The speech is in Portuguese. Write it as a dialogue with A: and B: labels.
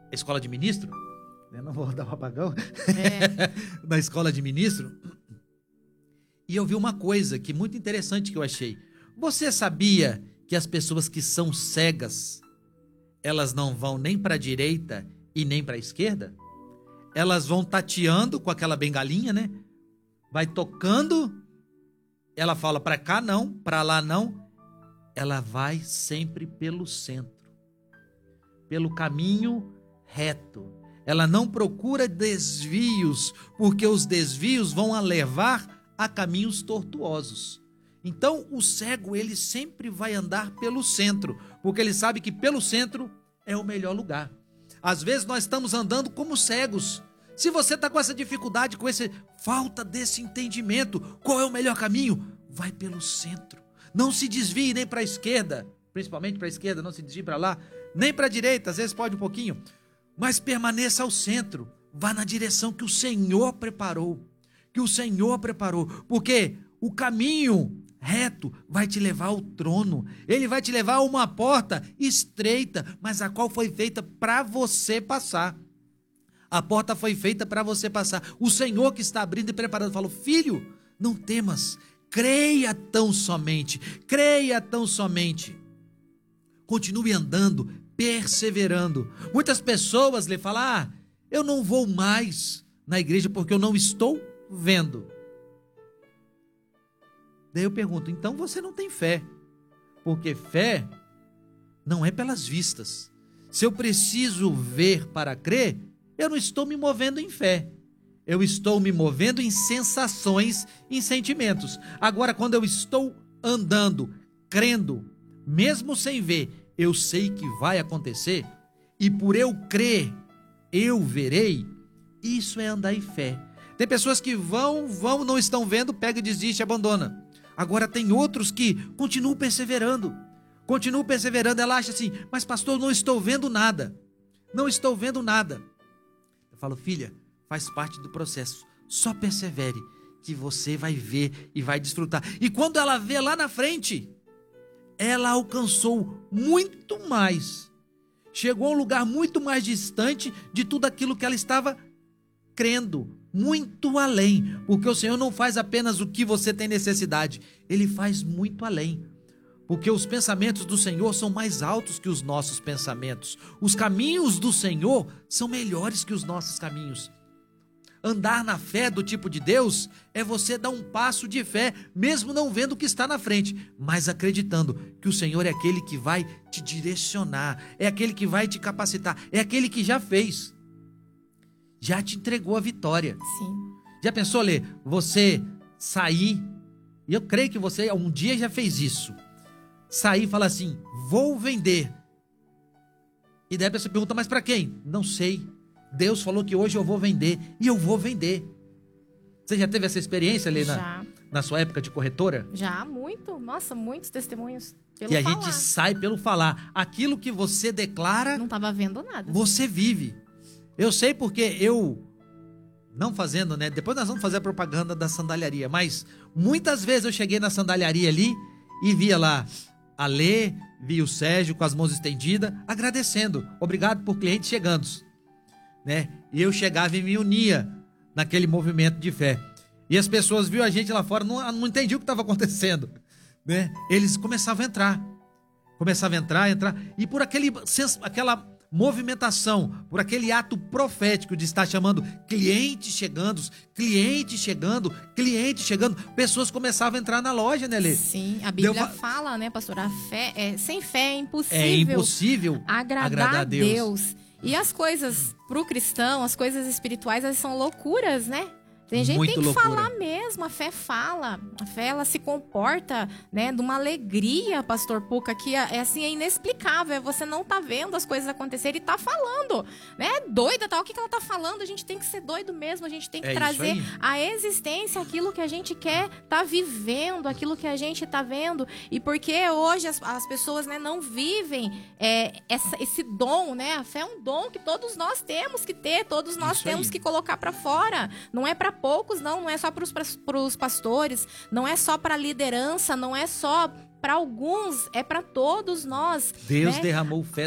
A: escola de ministro, né? Não vou dar o apagão,
B: É.
A: na escola de ministro, e eu vi uma coisa que muito interessante que eu achei. Você sabia que as pessoas que são cegas, elas não vão nem para a direita e nem para a esquerda? Elas vão tateando com aquela bengalinha, né? Vai tocando, ela fala para cá não, para lá não. Ela vai sempre pelo centro, pelo caminho reto. Ela não procura desvios, porque os desvios vão a levar a caminhos tortuosos. Então, o cego, ele sempre vai andar pelo centro, porque ele sabe que pelo centro é o melhor lugar. Às vezes nós estamos andando como cegos. Se você está com essa dificuldade, com essa falta desse entendimento, qual é o melhor caminho? Vai pelo centro. Não se desvie nem para a esquerda, principalmente para a esquerda, não se desvie para lá, nem para a direita, às vezes pode um pouquinho, mas permaneça ao centro. Vá na direção que o Senhor preparou, porque o caminho reto vai te levar ao trono. Ele vai te levar a uma porta estreita, mas a qual foi feita para você passar. A porta foi feita para você passar. O Senhor que está abrindo e preparando falou: filho, não temas, creia tão somente. Continue andando, perseverando. Muitas pessoas lhe falam: eu não vou mais na igreja porque eu não estou vendo. Daí eu pergunto: então você não tem fé, porque fé não é pelas vistas. Se eu preciso ver para crer, eu não estou me movendo em fé, eu estou me movendo em sensações, em sentimentos. Agora, quando eu estou andando, crendo, mesmo sem ver, eu sei que vai acontecer, e por eu crer, eu verei. Isso é andar em fé. Tem pessoas que vão, não estão vendo, pega e desiste, abandona. Agora tem outros que continuam perseverando. Ela acha assim: mas pastor, não estou vendo nada. Eu falo: filha, faz parte do processo. Só persevere, que você vai ver e vai desfrutar. E quando ela vê lá na frente, ela alcançou muito mais. Chegou a um lugar muito mais distante de tudo aquilo que ela estava crendo. Muito além, porque o Senhor não faz apenas o que você tem necessidade, Ele faz muito além, porque os pensamentos do Senhor são mais altos que os nossos pensamentos, os caminhos do Senhor são melhores que os nossos caminhos. Andar na fé do tipo de Deus é você dar um passo de fé, mesmo não vendo o que está na frente, mas acreditando que o Senhor é aquele que vai te direcionar, é aquele que vai te capacitar, é aquele que já fez, já te entregou a vitória.
B: Sim.
A: Já pensou, Lê, você sair, e eu creio que você um dia já fez isso, sair e falar assim: vou vender. E daí a pessoa pergunta: mas para quem? Não sei. Deus falou que hoje eu vou vender, e eu vou vender. Você já teve essa experiência, Lê, na sua época de corretora?
B: Já, muito. Nossa, muitos testemunhos.
A: E a gente sai pelo falar. Aquilo que você declara,
B: não estava vendo nada.
A: Você vive. Eu sei porque eu, não fazendo, né? Depois nós vamos fazer a propaganda da sandaliaria, mas muitas vezes eu cheguei na sandaliaria ali e via lá a Lê, via o Sérgio com as mãos estendidas, agradecendo. Obrigado por clientes chegando, né? E eu chegava e me unia naquele movimento de fé. E as pessoas viam a gente lá fora, não entendiam o que estava acontecendo, né? Eles começavam a entrar, e por aquela movimentação, por aquele ato profético de estar chamando clientes chegando, pessoas começavam a entrar na loja, né, Lê?
B: Sim, a Bíblia fala, né, pastor? Sem fé é impossível agradar a Deus. E as coisas pro cristão, as coisas espirituais, elas são loucuras, né? Tem gente que tem que falar mesmo, a fé fala, a fé ela se comporta, né, de uma alegria, pastor Puca, que é assim, é inexplicável, você não tá vendo as coisas acontecerem e tá falando, né, doida, tá, o que ela tá falando, a gente tem que ser doido mesmo, a gente tem que trazer à existência aquilo que a gente quer tá vivendo, aquilo que a gente tá vendo, e porque hoje as pessoas, né, não vivem esse dom, né, a fé é um dom que todos nós temos que ter, todos nós temos que colocar pra fora, não é pra poucos, não é só para os pastores, não é só para a liderança, não é só para alguns, é para todos nós.
A: Deus derramou fé